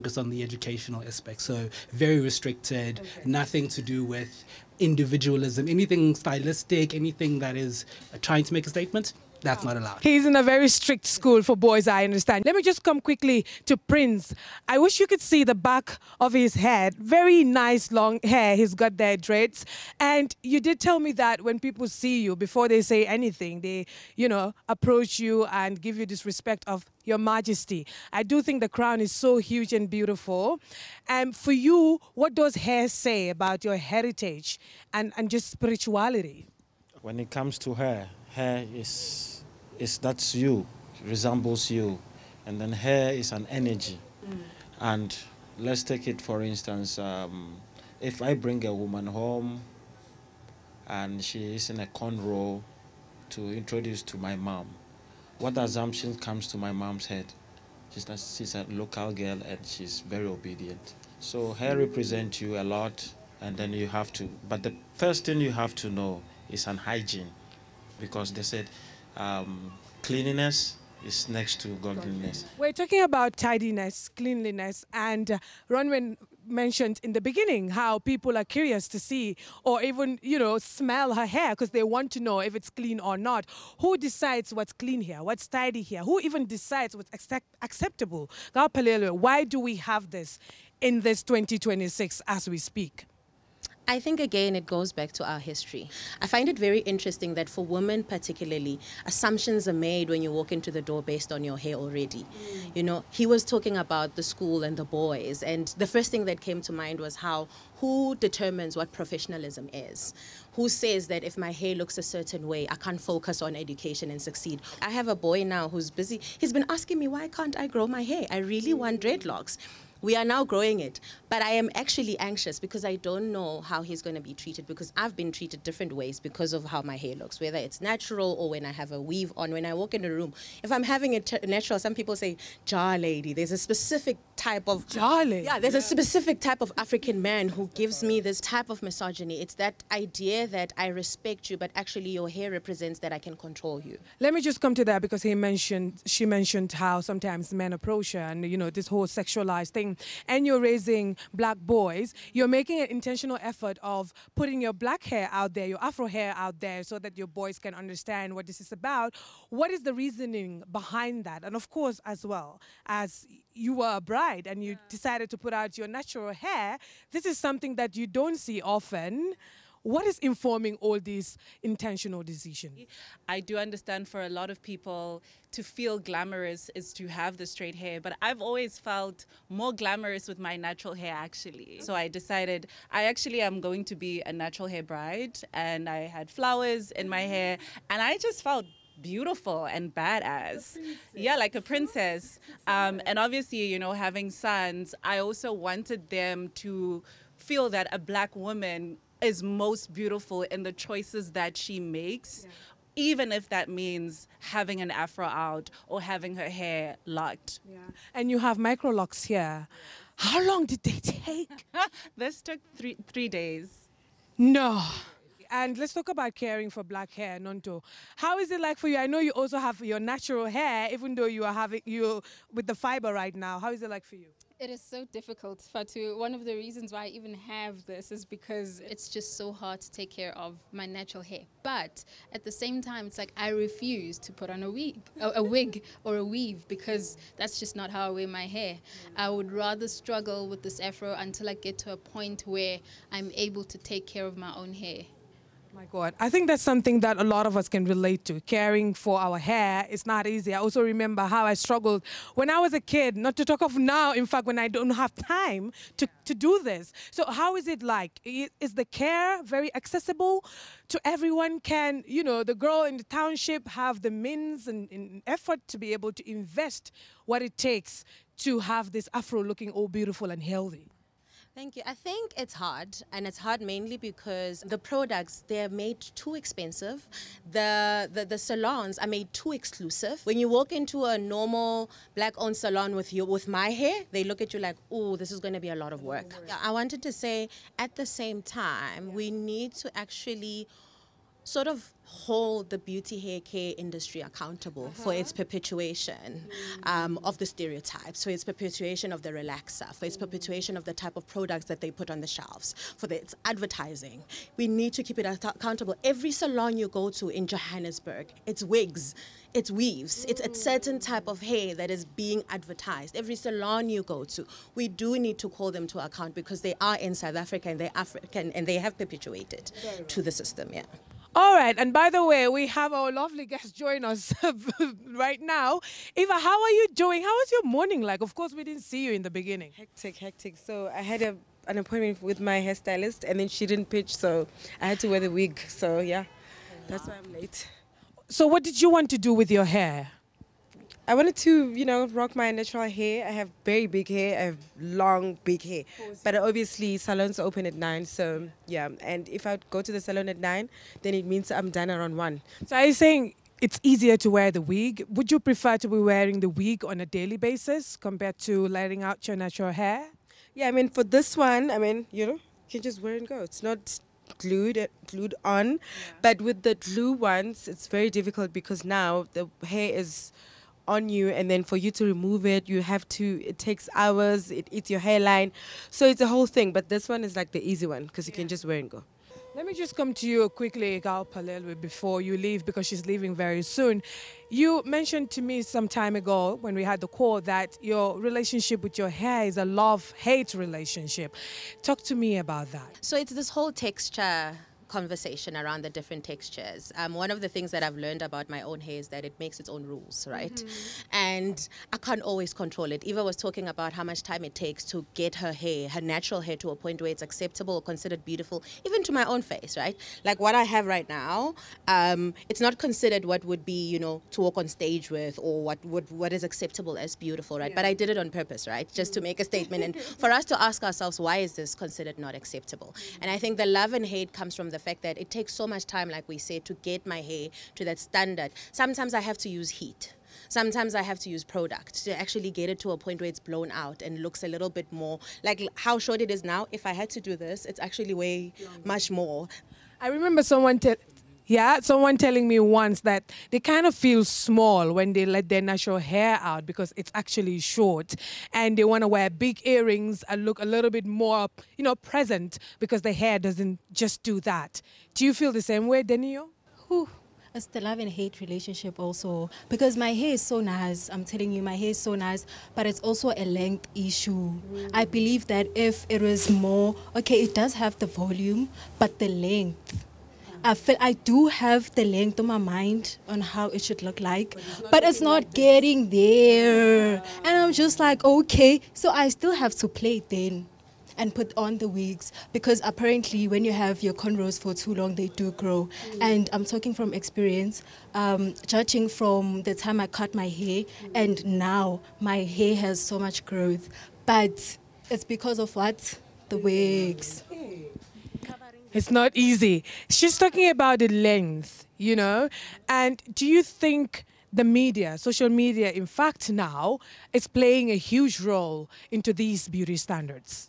focus on the educational aspect. So very restricted, nothing to do with individualism, anything stylistic, anything that is trying to make a statement. That's not allowed. He's in a very strict school for boys, I understand. Let me just come quickly to Prince. I wish you could see the back of his head. Very nice long hair he's got there, dreads. And you did tell me that when people see you, before they say anything, they, approach you and give you this respect of your majesty. I do think the crown is so huge and beautiful. And for you, what does hair say about your heritage and just spirituality? When it comes to hair is that's you, resembles you. And then hair is an energy. And let's take it for instance, if I bring a woman home and she is in a cornrow to introduce to my mom, what assumption comes to my mom's head? She's a local girl and she's very obedient. So hair represents you a lot, and then you have to, but the first thing you have to know is an hygiene, because they said cleanliness is next to godliness. We're talking about tidiness, cleanliness, and Ronwen mentioned in the beginning how people are curious to see or even, smell her hair because they want to know if it's clean or not. Who decides what's clean here, what's tidy here? Who even decides what's acceptable? Why do we have this in this 2026 as we speak? I think, again, it goes back to our history. I find it very interesting that for women particularly, assumptions are made when you walk into the door based on your hair already. He was talking about the school and the boys, and the first thing that came to mind was who determines what professionalism is? Who says that if my hair looks a certain way, I can't focus on education and succeed? I have a boy now who's busy. He's been asking me, why can't I grow my hair? I really want dreadlocks. We are now growing it, but I am actually anxious because I don't know how he's going to be treated, because I've been treated different ways because of how my hair looks, whether it's natural or when I have a weave on. When I walk in a room, if I'm having it natural, some people say, jar lady. There's a specific type of... Jar lady? Yeah, there's a specific type of African man who gives me this type of misogyny. It's that idea that I respect you, but actually your hair represents that I can control you. Let me just come to that, because she mentioned how sometimes men approach her and, this whole sexualized thing. And you're raising black boys, you're making an intentional effort of putting your black hair out there, your Afro hair out there, so that your boys can understand what this is about. What is the reasoning behind that? And of course, as well, as you were a bride and you decided to put out your natural hair, this is something that you don't see often. What is informing all these intentional decisions? I do understand for a lot of people to feel glamorous is to have the straight hair, but I've always felt more glamorous with my natural hair actually. So I decided I actually am going to be a natural hair bride, and I had flowers in my hair and I just felt beautiful and badass. Yeah, like a princess. And obviously, having sons, I also wanted them to feel that a black woman is most beautiful in the choices that she makes, even if that means having an afro out or having her hair locked. Yeah. And you have micro locks here. How long did they take? This took three days. No. And let's talk about caring for black hair, Nonto. How is it like for you? I know you also have your natural hair, even though you are having you with the fiber right now. How is it like for you? It is so difficult, Fatu. One of the reasons why I even have this is because it's just so hard to take care of my natural hair. But at the same time, it's like I refuse to put on a wig or a weave, because that's just not how I wear my hair. I would rather struggle with this afro until I get to a point where I'm able to take care of my own hair. My God, I think that's something that a lot of us can relate to. Caring for our hair is not easy. I also remember how I struggled when I was a kid, not to talk of now, in fact, when I don't have time to do this. So how is it like? Is the care very accessible to everyone? Can, the girl in the township have the means and effort to be able to invest what it takes to have this afro looking all beautiful and healthy? Thank you. I think it's hard, and it's hard mainly because the products, they're made too expensive. The salons are made too exclusive. When you walk into a normal black-owned salon with my hair, they look at you like, oh, this is going to be a lot of work. I wanted to say, at the same time, we need to actually sort of hold the beauty hair care industry accountable for its perpetuation of the stereotypes, for its perpetuation of the relaxer, for its perpetuation of the type of products that they put on the shelves, for its advertising. We need to keep it accountable. Every salon you go to in Johannesburg, it's wigs, it's weaves, it's a certain type of hair that is being advertised. Every salon you go to, we do need to call them to account because they are in South Africa and they're African and they have perpetuated to the system, yeah. All right, and by the way, we have our lovely guest join us right now. Eva, how are you doing? How was your morning like? Of course, we didn't see you in the beginning. Hectic. So I had an appointment with my hairstylist, and then she didn't pitch, so I had to wear the wig. So yeah, that's why I'm late. So what did you want to do with your hair? I wanted to, rock my natural hair. I have very big hair. I have long, big hair. But obviously, salons open at 9, so yeah. And if I go to the salon at 9, then it means I'm done around 1. So are you saying it's easier to wear the wig? Would you prefer to be wearing the wig on a daily basis compared to letting out your natural hair? Yeah, I mean, for this one, you can just wear and go. It's not glued on. Yeah. But with the glue ones, it's very difficult because now the hair is on you, and then for you to remove it, it takes hours, it eats your hairline. So it's a whole thing. But this one is like the easy one because you can just wear and go. Let me just come to you quickly, Gal Palelwe, before you leave, because she's leaving very soon. You mentioned to me some time ago when we had the call that your relationship with your hair is a love-hate relationship. Talk to me about that. So it's this whole texture conversation around the different textures. One of the things that I've learned about my own hair is that it makes its own rules, right? And I can't always control it. Eva was talking about how much time it takes to get her natural hair, to a point where it's acceptable or considered beautiful, even to my own face, right? Like what I have right now, it's not considered what would be, to walk on stage with, or what is acceptable as beautiful, right? Yeah. But I did it on purpose, right? Just to make a statement and for us to ask ourselves, why is this considered not acceptable? And I think the love and hate comes from the fact that it takes so much time, like we said, to get my hair to that standard. Sometimes I have to use heat. Sometimes I have to use product to actually get it to a point where it's blown out and looks a little bit more like how short it is now. If I had to do this, it's actually way much more. I remember someone telling me once that they kind of feel small when they let their natural hair out because it's actually short, and they want to wear big earrings and look a little bit more, present, because the hair doesn't just do that. Do you feel the same way, Denio? It's the love and hate relationship also, because my hair is so nice. I'm telling you, my hair is so nice, but it's also a length issue. I believe that if it was more, okay, it does have the volume, but the length. I do have the length on my mind on how it should look like, but it's not getting there. And I'm just like, okay, so I still have to play it then and put on the wigs, because apparently when you have your cornrows for too long, they do grow. And I'm talking from experience, judging from the time I cut my hair and now my hair has so much growth. But it's because of what? The wigs. It's not easy. She's talking about the length, and do you think the media, social media, in fact now, is playing a huge role into these beauty standards?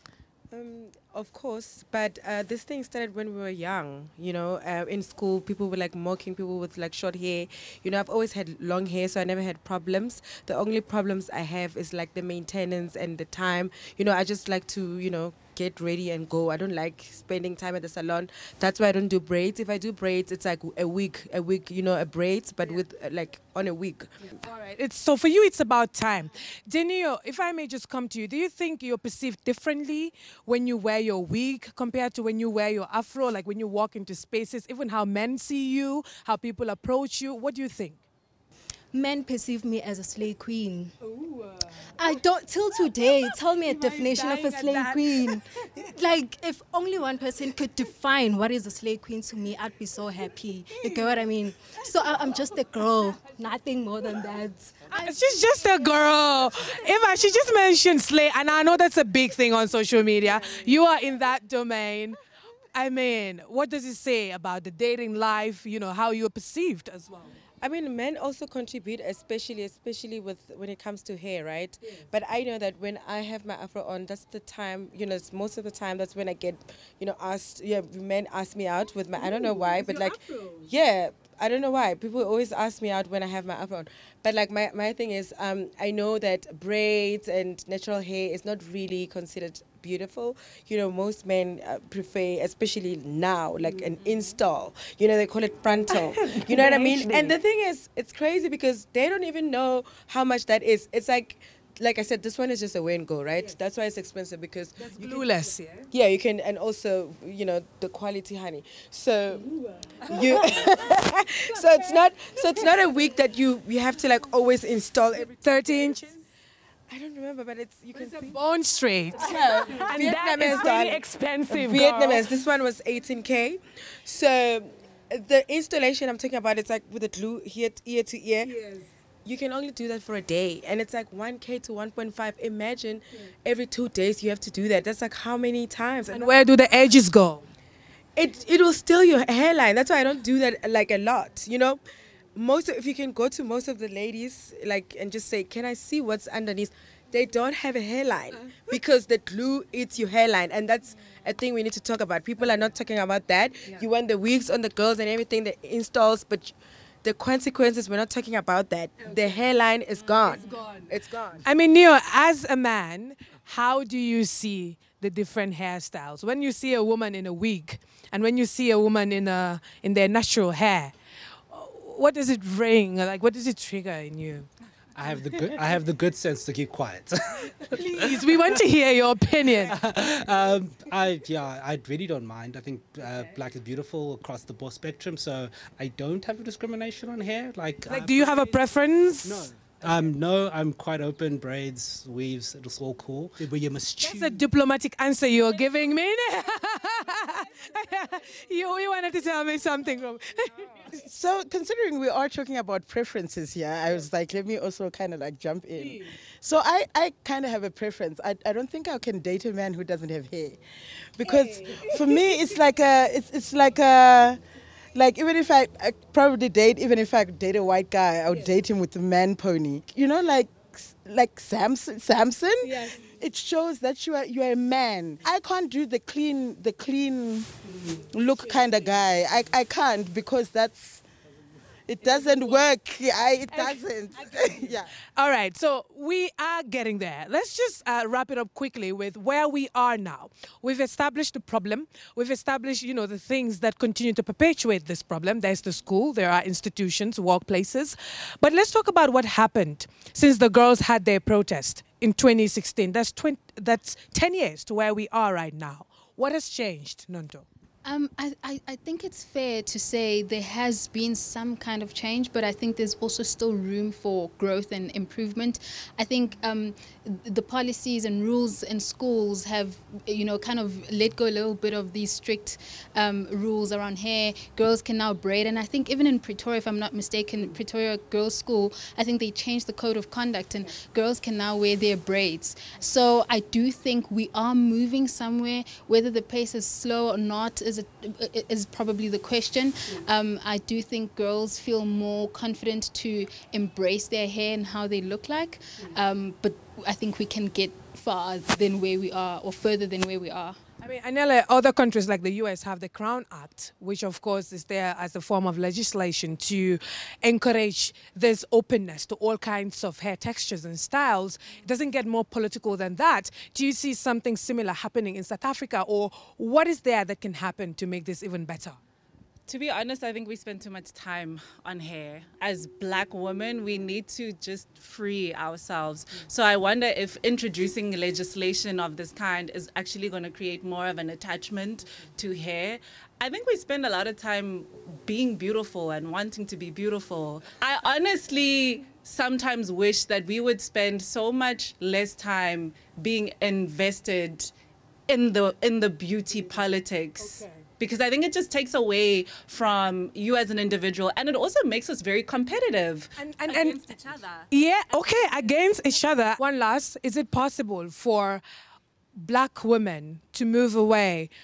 Of course, but this thing started when we were young, in school. People were like mocking people with like short hair. I've always had long hair, so I never had problems. The only problems I have is like the maintenance and the time. I just like to, get ready and go. I don't like spending time at the salon. That's why I don't do braids. If I do braids, it's like a wig, a braids, but with like on a wig. All right. So for you, it's about time. Denio, if I may just come to you, do you think you're perceived differently when you wear your wig compared to when you wear your afro, like when you walk into spaces, even how men see you, how people approach you? What do you think? Men perceive me as a slay queen. Ooh. I don't, till today, tell me a definition of a slay queen. Like, if only one person could define what is a slay queen to me, I'd be so happy. You get what I mean? So I'm just a girl, nothing more than that. She's just a girl. Eva, she just mentioned slay, and I know that's a big thing on social media. You are in that domain. I mean, what does it say about the dating life, how you're perceived as well? I mean, men also contribute, especially with when it comes to hair, right? But I know that when I have my afro on, that's the time, it's most of the time that's when I get, asked. Yeah, men ask me out with my. I don't know why, but like, yeah, I don't know why. People always ask me out when I have my afro on. But like my thing is, I know that braids and natural hair is not really considered beautiful. Most men prefer, especially now, like an install. They call it frontal. You know what I mean? And the thing is, it's crazy because they don't even know how much that is. It's like I said, this one is just a wear and go, right? That's why it's expensive because That's glueless, yeah? yeah, you can, and also, the quality honey. So you, so it's not a wig that you have to like always install every. 30 inches? I don't remember, but you can It's a see. bone straight. Yeah, And that Vietnamese is done. really expensive, Vietnamese. This one was 18K. So the installation I'm talking about, it's like with the glue ear to ear. Yes. You can only do that for a day, and it's like 1K to 1.5. Imagine every 2 days you have to do that. That's like how many times? And where do the edges go? It will steal your hairline. That's why I don't do that like a lot. If you can go to most of the ladies and just say, can I see what's underneath? They don't have a hairline because the glue eats your hairline, and that's a thing we need to talk about. People are not talking about that. You want the wigs on the girls and everything, the installs, but the consequences, we're not talking about that. The hairline is gone. It's gone. I mean, Neo, as a man, how do you see the different hairstyles? When you see a woman in a wig and when you see a woman in their natural hair, what does it ring? Like, what does it trigger in you? I have the good sense to keep quiet. Please, we want to hear your opinion. I really don't mind. I think black is beautiful across the board spectrum, so I don't have a discrimination on hair. Like, Do you have a preference? No. No, I'm quite open. Braids, weaves, it's all cool. But you must choose. That's a diplomatic answer you're giving me. You wanted to tell me something. So considering we are talking about preferences here, I was like, let me also kind of like jump in. So I kind of have a preference. I don't think I can date a man who doesn't have hair. Because for me, it's like even if I probably even if I date a white guy, I would date him with a man pony. Like Samson. Yes. It shows that you are a man. I can't do the clean look kind of guy. I can't because it doesn't work. It doesn't. Yeah. All right, so we are getting there. Let's just wrap it up quickly with where we are now. We've established the problem. We've established, the things that continue to perpetuate this problem. There's the school, there are institutions, workplaces. But let's talk about what happened since the girls had their protest in 2016. That's 10 years to where we are right now. What has changed, Nonto? I think it's fair to say there has been some kind of change, but I think there's also still room for growth and improvement. I think the policies and rules in schools have, kind of let go a little bit of these strict rules around hair. Girls can now braid, and I think even in Pretoria, if I'm not mistaken, Pretoria Girls' School, I think they changed the code of conduct, and girls can now wear their braids. So I do think we are moving somewhere. Whether the pace is slow or not is probably the question. I do think girls feel more confident to embrace their hair and how they look like, but I think we can get far than where we are, or further than where we are. I mean, Anela, other countries like the US have the Crown Act, which of course is there as a form of legislation to encourage this openness to all kinds of hair textures and styles. It doesn't get more political than that. Do you see something similar happening in South Africa, or what is there that can happen to make this even better? To be honest, I think we spend too much time on hair. As black women, we need to just free ourselves. So I wonder if introducing legislation of this kind is actually going to create more of an attachment to hair. I think we spend a lot of time being beautiful and wanting to be beautiful. I honestly sometimes wish that we would spend so much less time being invested in the beauty politics. Okay. Because I think it just takes away from you as an individual, and it also makes us very competitive and against each other. Yeah, okay, against each other. One last, is it possible for black women to move away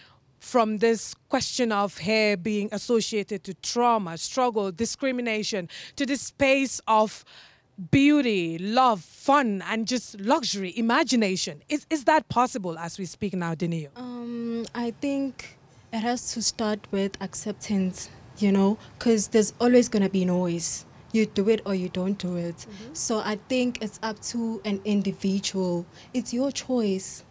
from this question of hair being associated to trauma, struggle, discrimination, to this space of beauty, love, fun, and just luxury, imagination. Is that possible as we speak now, Dineo? I think it has to start with acceptance, you know, because there's always going to be noise. You do it or you don't do it. So I think it's up to an individual. It's your choice.